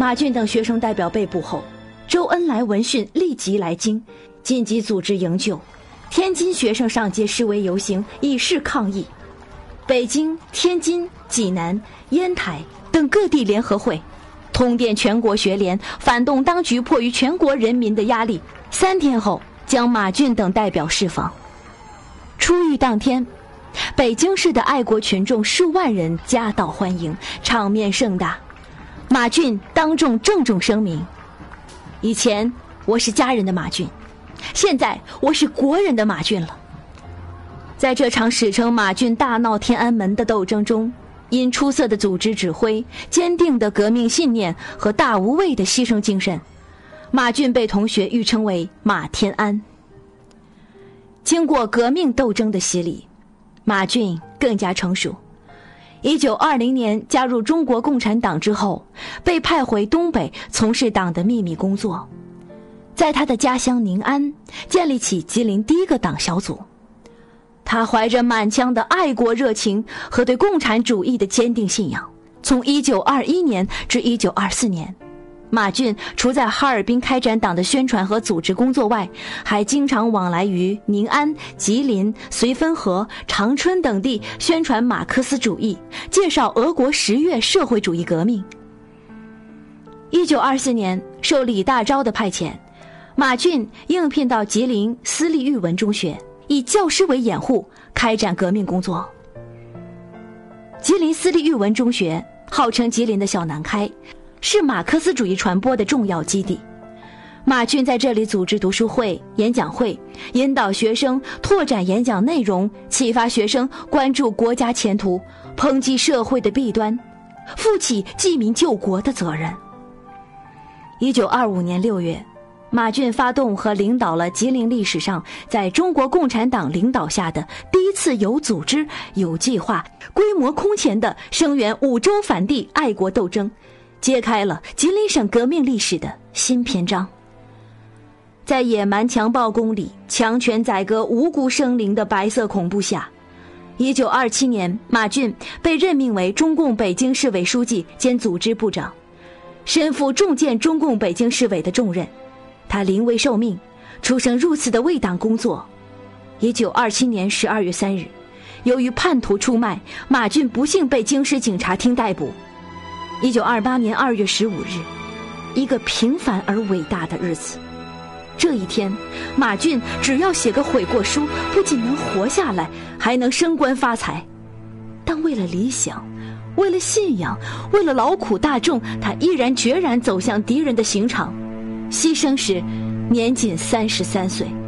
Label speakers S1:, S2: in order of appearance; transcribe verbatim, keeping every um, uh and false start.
S1: 马俊等学生代表被捕后，周恩来闻讯立即来京，紧急组织营救。天津学生上街示威游行，以示抗议。北京、天津、济南、烟台等各地联合会通电全国学联，反动当局迫于全国人民的压力，三天后将马俊等代表释放。出狱当天，北京市的爱国群众数万人夹道欢迎，场面盛大。马俊当众郑重声明：以前我是家人的马俊，现在我是国人的马俊了。在这场史称马俊大闹天安门的斗争中，因出色的组织指挥、坚定的革命信念和大无畏的牺牲精神，马俊被同学誉称为马天安。经过革命斗争的洗礼，马俊更加成熟。一九二零年加入中国共产党之后，被派回东北从事党的秘密工作，在他的家乡宁安建立起吉林第一个党小组。他怀着满腔的爱国热情和对共产主义的坚定信仰，从一九二一年至一九二四年，马俊除在哈尔滨开展党的宣传和组织工作外，还经常往来于宁安、吉林、绥芬河、长春等地，宣传马克思主义，介绍俄国十月社会主义革命。一九二四年，受李大钊的派遣，马俊应聘到吉林私立育文中学，以教师为掩护，开展革命工作。吉林私立育文中学号称吉林的小南开，是马克思主义传播的重要基地。马俊在这里组织读书会、演讲会，引导学生拓展演讲内容，启发学生关注国家前途，抨击社会的弊端，负起济民救国的责任。一九二五年六月，马俊发动和领导了吉林历史上在中国共产党领导下的第一次有组织、有计划、规模空前的声援五州反帝爱国斗争，揭开了吉林省革命历史的新篇章。在野蛮强暴宫里强权宰割无辜生灵的白色恐怖下，一九二七年，马俊被任命为中共北京市委书记兼组织部长，身负重建中共北京市委的重任。他临危受命，出生入死的为党工作。一九二七年十二月三日，由于叛徒出卖，马俊不幸被京师警察厅逮捕。一九二八年二月十五日，一个平凡而伟大的日子。这一天，马俊只要写个悔过书，不仅能活下来，还能升官发财。但为了理想，为了信仰，为了劳苦大众，他毅然决然走向敌人的刑场，牺牲时年仅三十三岁。